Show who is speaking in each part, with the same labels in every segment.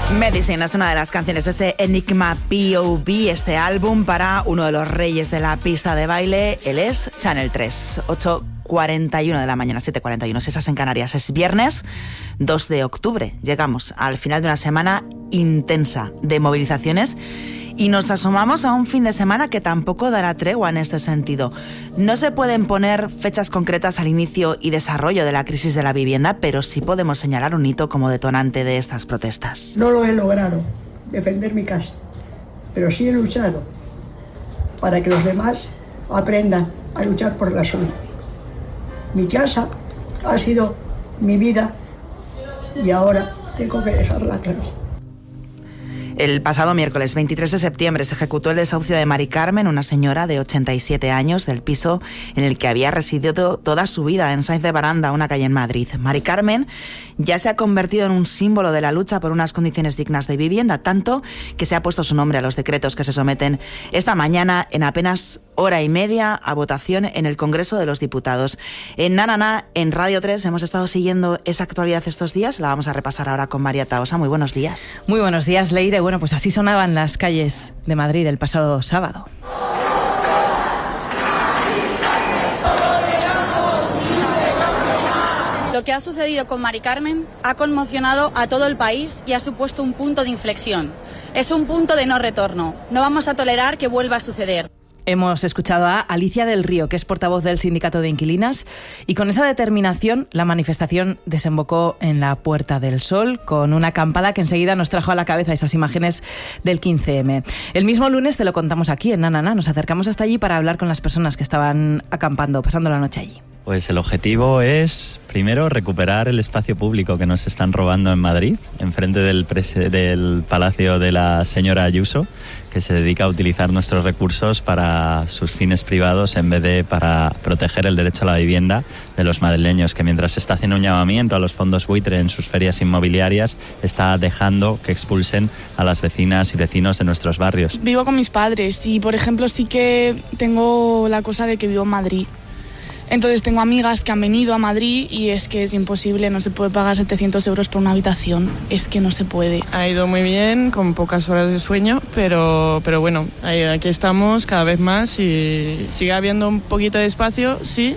Speaker 1: Medicine es una de las canciones de ese Enigma POV, este álbum para uno de los reyes de la pista de baile. Él es Channel 3, 8:41 de la mañana, 7:41, si estás en Canarias. Es viernes 2 de octubre. Llegamos al final de una semana intensa de movilizaciones y nos asomamos a un fin de semana que tampoco dará tregua en este sentido. No se pueden poner fechas concretas al inicio y desarrollo de la crisis de la vivienda, pero sí podemos señalar un hito como detonante de estas protestas.
Speaker 2: No lo he logrado, defender mi casa, pero sí he luchado para que los demás aprendan a luchar por la suya. Mi casa ha sido mi vida y ahora tengo que dejarla atrás.
Speaker 1: El pasado miércoles 23 de septiembre se ejecutó el desahucio de Mari Carmen, una señora de 87 años, del piso en el que había residido toda su vida, en Sáenz de Baranda, una calle en Madrid. Mari Carmen ya se ha convertido en un símbolo de la lucha por unas condiciones dignas de vivienda, tanto que se ha puesto su nombre a los decretos que se someten esta mañana en apenas hora y media a votación en el Congreso de los Diputados. En Nanana, en Radio 3, hemos estado siguiendo esa actualidad estos días. La vamos a repasar ahora con María Tahosa. Muy buenos días.
Speaker 3: Muy buenos días, Leire. Bueno, pues así sonaban las calles de Madrid el pasado sábado.
Speaker 4: Lo que ha sucedido con Mari Carmen ha conmocionado a todo el país y ha supuesto un punto de inflexión. Es un punto de no retorno. No vamos a tolerar que vuelva a suceder.
Speaker 3: Hemos escuchado a Alicia del Río, que es portavoz del Sindicato de Inquilinas, y con esa determinación la manifestación desembocó en la Puerta del Sol con una acampada que enseguida nos trajo a la cabeza esas imágenes del 15M. El mismo lunes te lo contamos aquí en Nanana, nos acercamos hasta allí para hablar con las personas que estaban acampando, pasando la noche allí.
Speaker 5: Pues el objetivo es, primero, recuperar el espacio público que nos están robando en Madrid, enfrente del Palacio de la señora Ayuso, que se dedica a utilizar nuestros recursos para sus fines privados en vez de para proteger el derecho a la vivienda de los madrileños, que mientras se está haciendo un llamamiento a los fondos buitre en sus ferias inmobiliarias, está dejando que expulsen a las vecinas y vecinos de nuestros barrios.
Speaker 6: Vivo con mis padres y, por ejemplo, sí que tengo la cosa de que vivo en Madrid. Entonces tengo amigas que han venido a Madrid y es que es imposible, no se puede pagar 700 euros por una habitación, es que no se puede.
Speaker 7: Ha ido muy bien, con pocas horas de sueño, pero bueno, aquí estamos cada vez más y sigue habiendo un poquito de espacio, sí,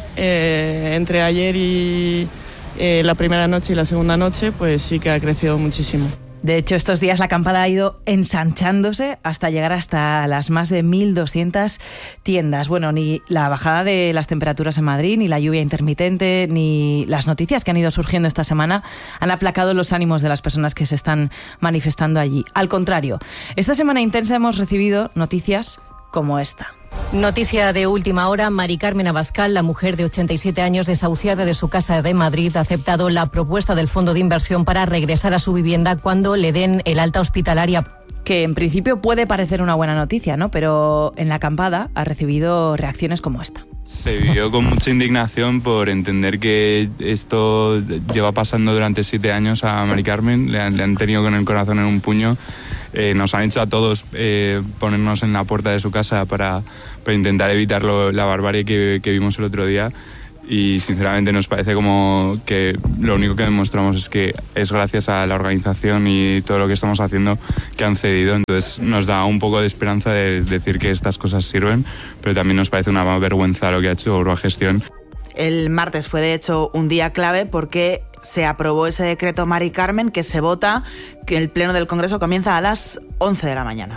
Speaker 7: entre ayer y la primera noche y la segunda noche, pues sí que ha crecido muchísimo.
Speaker 3: De hecho, estos días la acampada ha ido ensanchándose hasta llegar hasta las más de 1.200 tiendas. Bueno, ni la bajada de las temperaturas en Madrid, ni la lluvia intermitente, ni las noticias que han ido surgiendo esta semana han aplacado los ánimos de las personas que se están manifestando allí. Al contrario, esta semana intensa hemos recibido noticias como esta.
Speaker 8: Noticia de última hora, Mari Carmen Abascal, la mujer de 87 años desahuciada de su casa de Madrid, ha aceptado la propuesta del Fondo de Inversión para regresar a su vivienda cuando le den el alta hospitalaria.
Speaker 3: Que en principio puede parecer una buena noticia, ¿no? Pero en la acampada ha recibido reacciones como esta.
Speaker 9: Se vivió con mucha indignación por entender que esto lleva pasando durante 7 años a Mari Carmen, le han tenido con el corazón en un puño. Nos han hecho a todos ponernos en la puerta de su casa para intentar evitar la barbarie que vimos el otro día, y sinceramente nos parece como que lo único que demostramos es que es gracias a la organización y todo lo que estamos haciendo que han cedido. Entonces nos da un poco de esperanza de decir que estas cosas sirven, pero también nos parece una vergüenza lo que ha hecho Urba Gestión.
Speaker 1: El martes fue de hecho un día clave porque se aprobó ese decreto Mari Carmen que se vota, que el pleno del Congreso comienza a las 11 de la mañana.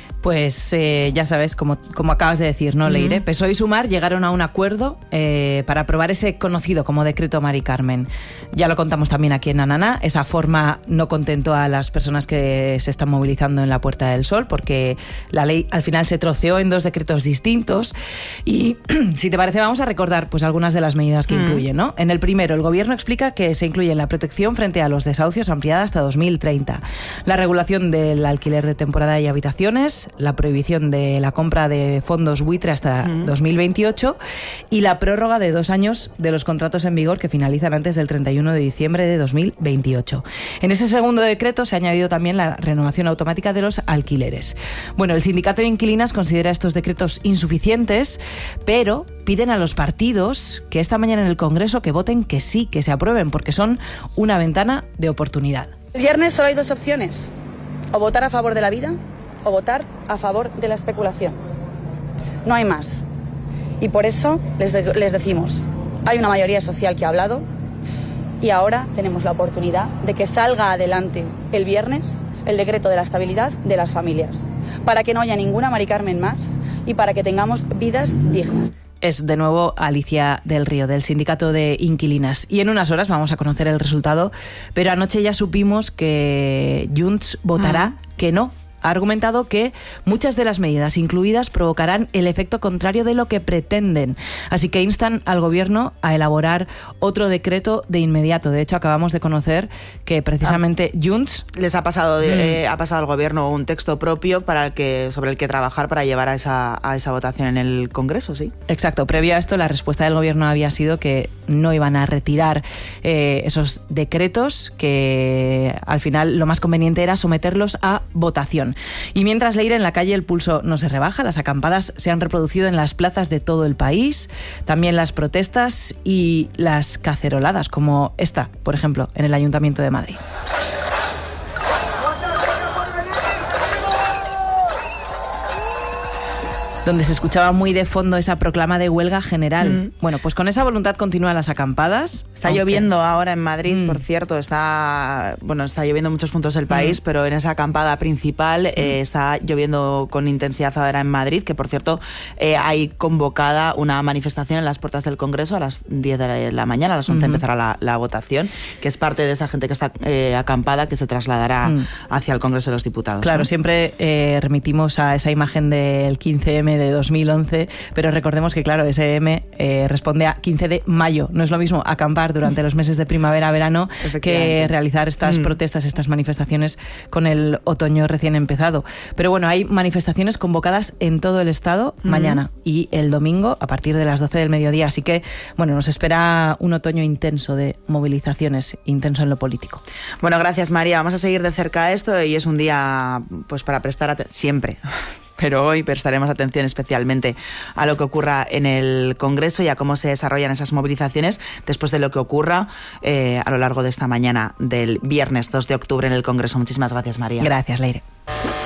Speaker 3: Pues ya sabes, como acabas de decir, ¿no, Leire? PSOE y Sumar llegaron a un acuerdo para aprobar ese conocido como decreto Mari Carmen. Ya lo contamos también aquí en Nanana. Esa forma no contentó a las personas que se están movilizando en la Puerta del Sol, porque la ley al final se troceó en 2 decretos distintos. Y si te parece, vamos a recordar pues algunas de las medidas que incluye, ¿no? En el primero, el Gobierno explica que se incluye la protección frente a los desahucios ampliada hasta 2030, la regulación del alquiler de temporada y habitaciones, la prohibición de la compra de fondos buitre hasta 2028 y la prórroga de 2 años de los contratos en vigor que finalizan antes del 31 de diciembre de 2028. En ese segundo decreto se ha añadido también la renovación automática de los alquileres. Bueno, el Sindicato de Inquilinas considera estos decretos insuficientes, pero piden a los partidos que esta mañana en el Congreso que voten que sí, que se aprueben, porque son una ventana de oportunidad.
Speaker 4: El viernes solo hay 2 opciones. O votar a favor de la vida o votar a favor de la especulación. No hay más. Y por eso les decimos, hay una mayoría social que ha hablado y ahora tenemos la oportunidad de que salga adelante el viernes el decreto de la estabilidad de las familias, para que no haya ninguna Mari Carmen más y para que tengamos vidas dignas.
Speaker 3: Es de nuevo Alicia del Río, del Sindicato de Inquilinas. Y en unas horas vamos a conocer el resultado, pero anoche ya supimos que Junts votará que no. Ha argumentado que muchas de las medidas incluidas provocarán el efecto contrario de lo que pretenden. Así que instan al Gobierno a elaborar otro decreto de inmediato. De hecho, acabamos de conocer que precisamente Junts...
Speaker 1: Les ha pasado, ha pasado al Gobierno un texto propio sobre el que trabajar para llevar a esa votación en el Congreso, ¿sí?
Speaker 3: Exacto. Previo a esto, la respuesta del Gobierno había sido que no iban a retirar esos decretos, que al final lo más conveniente era someterlos a votación. Y mientras, Leire, en la calle el pulso no se rebaja, las acampadas se han reproducido en las plazas de todo el país, también las protestas y las caceroladas, como esta, por ejemplo, en el Ayuntamiento de Madrid. Donde se escuchaba muy de fondo esa proclama de huelga general. Bueno, pues con esa voluntad continúan las acampadas.
Speaker 1: Está lloviendo ahora en Madrid, por cierto. Está lloviendo en muchos puntos del país, pero en esa acampada principal está lloviendo con intensidad ahora en Madrid, que por cierto hay convocada una manifestación en las puertas del Congreso a las 10 de la mañana, a las 11 empezará la votación, que es parte de esa gente que está acampada, que se trasladará hacia el Congreso de los Diputados.
Speaker 3: Claro,
Speaker 1: ¿no?
Speaker 3: Siempre remitimos a esa imagen del 15M de 2011, pero recordemos que, claro, ese M responde a 15 de mayo. No es lo mismo acampar durante los meses de primavera-verano que realizar estas protestas, estas manifestaciones con el otoño recién empezado. Pero bueno, hay manifestaciones convocadas en todo el Estado mañana y el domingo a partir de las 12 del mediodía. Así que, bueno, nos espera un otoño intenso de movilizaciones, intenso en lo político.
Speaker 1: Bueno, gracias, María. Vamos a seguir de cerca esto y es un día pues para prestar atención, siempre. Pero hoy prestaremos atención especialmente a lo que ocurra en el Congreso y a cómo se desarrollan esas movilizaciones después de lo que ocurra a lo largo de esta mañana del viernes 2 de octubre en el Congreso. Muchísimas gracias, María.
Speaker 3: Gracias, Leire.